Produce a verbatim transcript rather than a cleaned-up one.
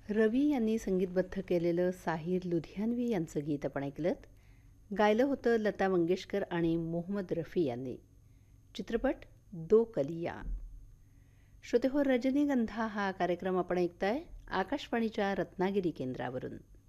रवी यांनी संगीतबद्ध केलेलं साहिर लुधियानवी यांचं गीत आपण ऐकलंत. गायलं होतं लता मंगेशकर आणि मोहम्मद रफी यांनी. चित्रपट दो कलिया. श्रोते हो, रजनीगंधा हा कार्यक्रम आपण ऐकताय आकाशवाणीच्या रत्नागिरी केंद्रावरून.